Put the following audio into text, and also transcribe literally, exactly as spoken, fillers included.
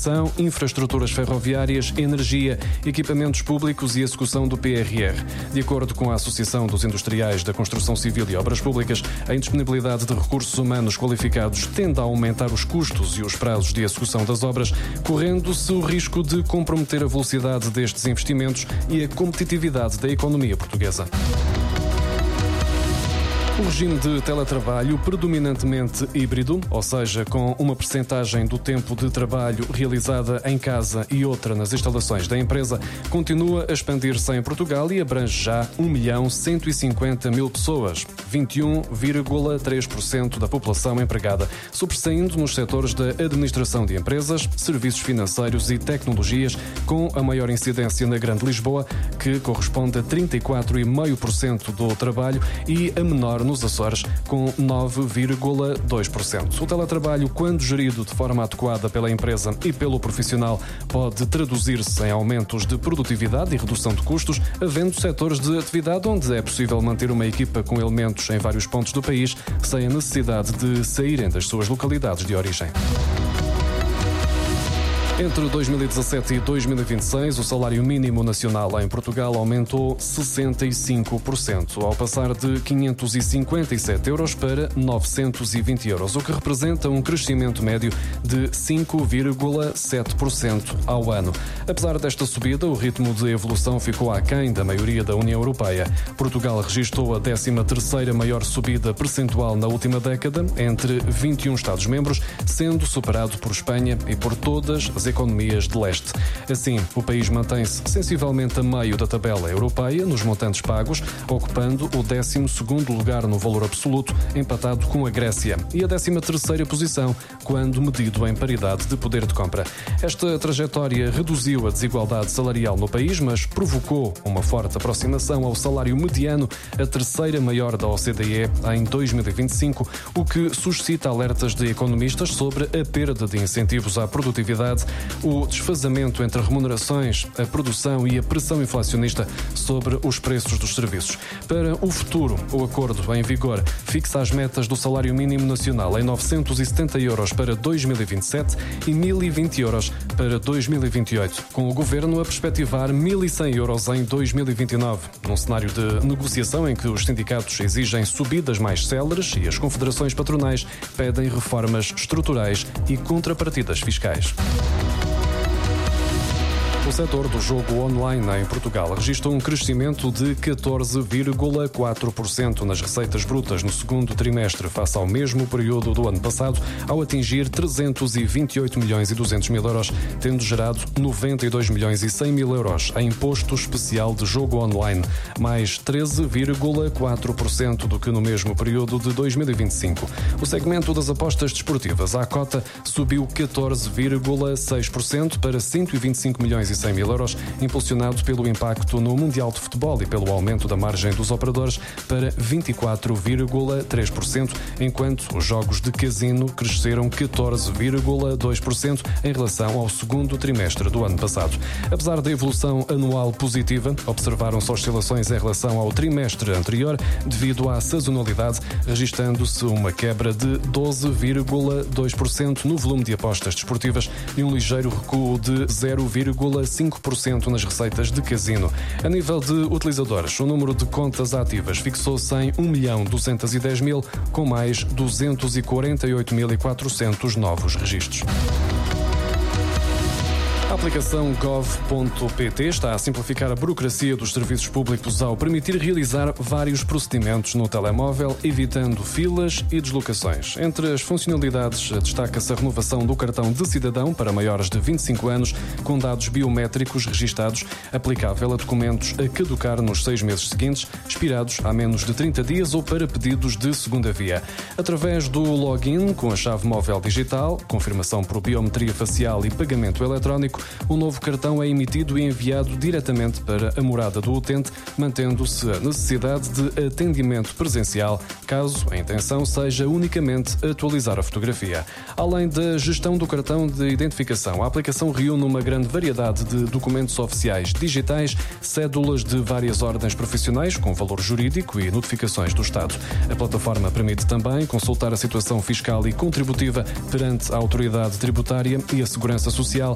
habitação, infraestruturas ferroviárias, energia, equipamentos públicos e execução do P R R. De acordo com a Associação dos Industriais da Construção Civil e Obras Públicas, a indisponibilidade de recursos humanos qualificados tende a aumentar os custos e os prazos de execução das obras, correndo-se o risco de comprometer a velocidade destes investimentos e a competitividade da economia portuguesa. O regime de teletrabalho, predominantemente híbrido, ou seja, com uma percentagem do tempo de trabalho realizada em casa e outra nas instalações da empresa, continua a expandir-se em Portugal e abrange já um milhão cento e cinquenta mil pessoas, vinte e um vírgula três por cento da população empregada, sobressaindo nos setores da administração de empresas, serviços financeiros e tecnologias, com a maior incidência na Grande Lisboa, que corresponde a trinta e quatro vírgula cinco por cento do trabalho, e a menor nos Açores, com nove vírgula dois por cento. O teletrabalho, quando gerido de forma adequada pela empresa e pelo profissional, pode traduzir-se em aumentos de produtividade e redução de custos, havendo setores de atividade onde é possível manter uma equipa com elementos em vários pontos do país, sem a necessidade de saírem das suas localidades de origem. Entre dois mil e dezassete e dois mil e vinte e seis, o salário mínimo nacional em Portugal aumentou sessenta e cinco por cento, ao passar de quinhentos e cinquenta e sete euros para novecentos e vinte euros, o que representa um crescimento médio de cinco vírgula sete por cento ao ano. Apesar desta subida, o ritmo de evolução ficou aquém da maioria da União Europeia. Portugal registrou a décima terceira maior subida percentual na última década, entre vinte e um Estados-membros, sendo superado por Espanha e por todas as economias de leste. Assim, o país mantém-se sensivelmente a meio da tabela europeia nos montantes pagos, ocupando o décimo segundo lugar no valor absoluto, empatado com a Grécia, e a décima terceira posição, quando medido em paridade de poder de compra. Esta trajetória reduziu a desigualdade salarial no país, mas provocou uma forte aproximação ao salário mediano, a terceira maior da O C D E em dois mil e vinte e cinco, o que suscita alertas de economistas sobre a perda de incentivos à produtividade, o desfazamento entre remunerações, a produção e a pressão inflacionista sobre os preços dos serviços. Para o futuro, o acordo em vigor fixa as metas do salário mínimo nacional em novecentos e setenta euros para dois mil e vinte e sete e mil e vinte euros para dois mil e vinte e oito, com o Governo a perspectivar mil e cem euros em dois mil e vinte e nove, num cenário de negociação em que os sindicatos exigem subidas mais céleres e as confederações patronais pedem reformas estruturais e contrapartidas fiscais. O setor do jogo online em Portugal registrou um crescimento de catorze vírgula quatro por cento nas receitas brutas no segundo trimestre, face ao mesmo período do ano passado, ao atingir trezentos e vinte e oito milhões e duzentos mil euros, tendo gerado noventa e dois milhões e cem mil euros em imposto especial de jogo online, mais treze vírgula quatro por cento do que no mesmo período de dois mil e vinte e cinco. O segmento das apostas desportivas à cota subiu catorze vírgula seis por cento para cento e vinte e cinco milhões e cem mil euros, impulsionado pelo impacto no Mundial de Futebol e pelo aumento da margem dos operadores para vinte e quatro vírgula três por cento, enquanto os jogos de casino cresceram catorze vírgula dois por cento em relação ao segundo trimestre do ano passado. Apesar da evolução anual positiva, observaram-se oscilações em relação ao trimestre anterior, devido à sazonalidade, registando-se uma quebra de doze vírgula dois por cento no volume de apostas desportivas e um ligeiro recuo de zero vírgula cinco por cento nas receitas de casino. A nível de utilizadores, o número de contas ativas fixou-se em um milhão duzentos e dez mil, com mais duzentos e quarenta e oito mil e quatrocentos novos registros. A aplicação gov ponto pt está a simplificar a burocracia dos serviços públicos ao permitir realizar vários procedimentos no telemóvel, evitando filas e deslocações. Entre as funcionalidades, destaca-se a renovação do cartão de cidadão para maiores de vinte e cinco anos, com dados biométricos registados, aplicável a documentos a caducar nos seis meses seguintes, expirados há menos de trinta dias ou para pedidos de segunda via. Através do login com a chave móvel digital, confirmação por biometria facial e pagamento eletrónico, o novo cartão é emitido e enviado diretamente para a morada do utente, mantendo-se a necessidade de atendimento presencial, caso a intenção seja unicamente atualizar a fotografia. Além da gestão do cartão de identificação, a aplicação reúne uma grande variedade de documentos oficiais digitais, cédulas de várias ordens profissionais com valor jurídico e notificações do Estado. A plataforma permite também consultar a situação fiscal e contributiva perante a autoridade tributária e a segurança social,